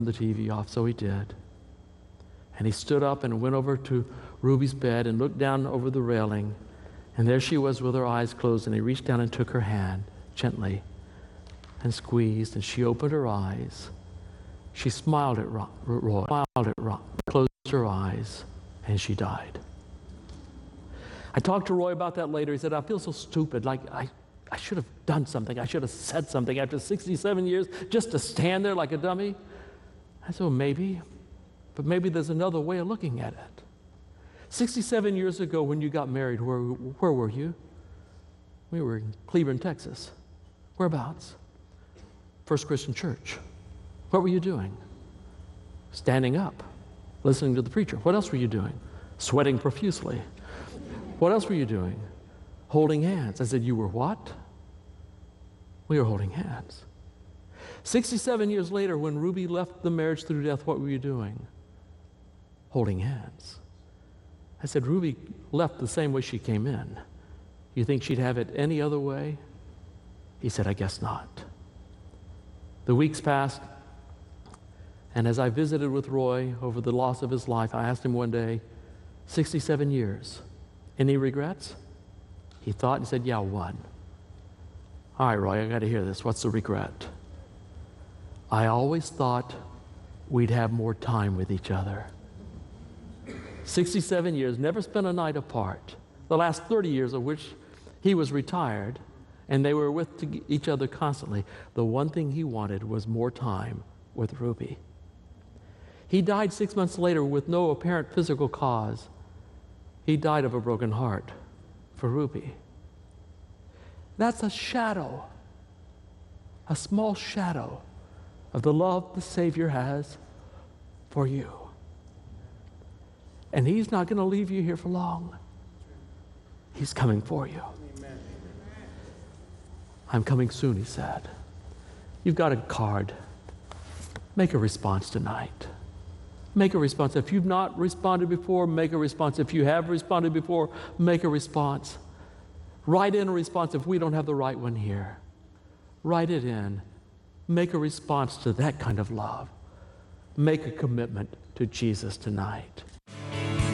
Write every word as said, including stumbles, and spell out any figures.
the T V off, so he did. And he stood up and went over to Ruby's bed and looked down over the railing, and there she was with her eyes closed, and he reached down and took her hand gently and squeezed, and she opened her eyes. She smiled at Roy, smiled at Roy, closed her eyes, and she died. I talked to Roy about that later. He said, I feel so stupid, like I, I should have done something. I should have said something after sixty-seven years just to stand there like a dummy. I said, well, maybe, but maybe there's another way of looking at it. sixty-seven years ago when you got married, where, where were you? We were in Cleveland, Texas. Whereabouts? First Christian Church. What were you doing? Standing up, listening to the preacher. What else were you doing? Sweating profusely. What else were you doing? Holding hands. I said, you were what? We were holding hands. sixty-seven years later, when Ruby left the marriage through death, what were you doing? Holding hands. I said, Ruby left the same way she came in. You think she'd have it any other way? He said, I guess not. The weeks passed, and as I visited with Roy over the loss of his life, I asked him one day, sixty-seven years, any regrets? He thought and said, yeah, one. All right, Roy, I got to hear this. What's the regret? I always thought we'd have more time with each other. sixty-seven years, never spent a night apart. The last thirty years of which he was retired, and they were with each other constantly. The one thing he wanted was more time with Ruby. He died six months later with no apparent physical cause. He died of a broken heart for Ruby. That's a shadow, a small shadow of the love the Savior has for you. And he's not going to leave you here for long. He's coming for you. Amen. I'm coming soon, he said. You've got a card. Make a response tonight. Make a response. If you've not responded before, make a response. If you have responded before, make a response. Write in a response if we don't have the right one here. Write it in. Make a response to that kind of love. Make a commitment to Jesus tonight.